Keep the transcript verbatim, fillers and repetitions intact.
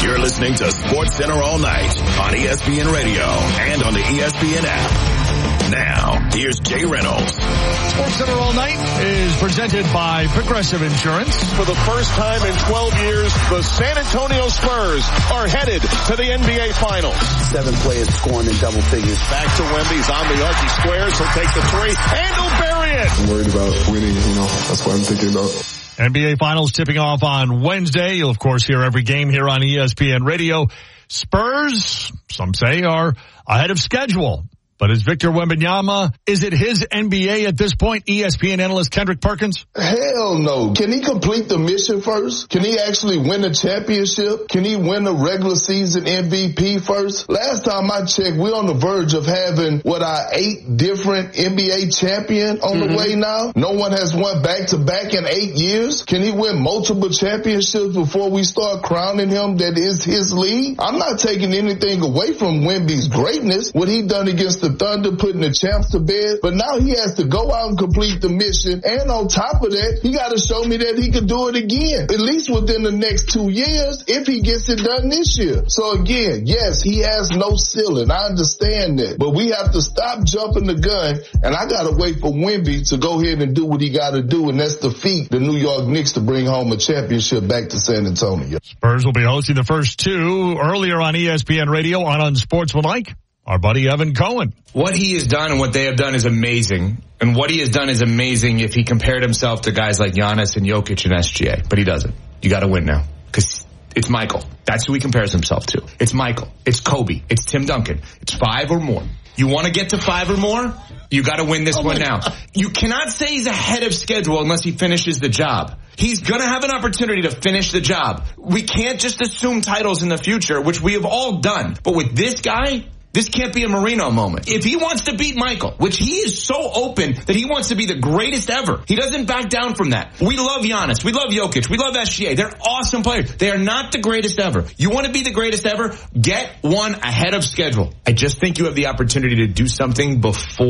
You're listening to SportsCenter All Night on E S P N Radio and on the E S P N app. Now, here's Jay Reynolds. SportsCenter All Night is presented by Progressive Insurance. For the first time in twelve years, the San Antonio Spurs are headed to the N B A Finals. Seven players scoring in double figures. Back to Wemby's on the arc. He squares. He'll take the three, and he'll bury it. I'm worried about winning, you know. That's what I'm thinking about. N B A Finals tipping off on Wednesday. You'll, of course, hear every game here on E S P N Radio. Spurs, some say, are ahead of schedule. But is Victor Wembanyama, is it his N B A at this point? E S P N analyst Kendrick Perkins? Hell no. Can he complete the mission first? Can he actually win a championship? Can he win a regular season M V P first? Last time I checked, we're on the verge of having, what, our eight different N B A champion on mm-hmm. the way now? No one has won back-to-back in eight years. Can he win multiple championships before we start crowning him that is his league? I'm not taking anything away from Wemby's greatness, what he done against the Thunder, putting the champs to bed, but now he has to go out and complete the mission, and on top of that, he got to show me that he can do it again, at least within the next two years, if he gets it done this year. So again, yes, he has no ceiling, I understand that, but we have to stop jumping the gun, and I got to wait for Wemby to go ahead and do what he got to do, and that's defeat the New York Knicks to bring home a championship back to San Antonio. Spurs will be hosting the first two earlier on E S P N Radio on Unsportsmanlike. Our buddy Evan Cohen. What he has done and what they have done is amazing. And what he has done is amazing if he compared himself to guys like Giannis and Jokic and S G A. But he doesn't. You got to win now. Because it's Michael. That's who he compares himself to. It's Michael. It's Kobe. It's Tim Duncan. It's five or more. You want to get to five or more? You got to win this oh one now. You cannot say he's ahead of schedule unless he finishes the job. He's going to have an opportunity to finish the job. We can't just assume titles in the future, which we have all done. But with this guy, this can't be a Marino moment. If he wants to beat Michael, which he is so open that he wants to be the greatest ever, he doesn't back down from that. We love Giannis. We love Jokic. We love S G A. They're awesome players. They are not the greatest ever. You want to be the greatest ever? Get one ahead of schedule. I just think you have the opportunity to do something before